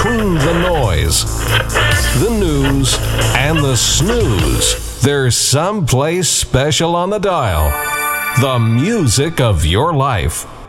between the noise, the news, and the snooze, there's someplace special on the dial. The music of your life.